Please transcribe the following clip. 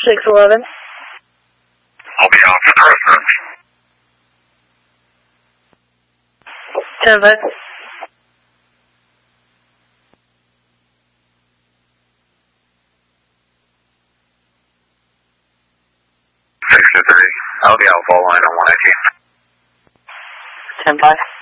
611. I'll be out for the restaurant. 10-5. 623. I'll be out full line on 118. 10-5.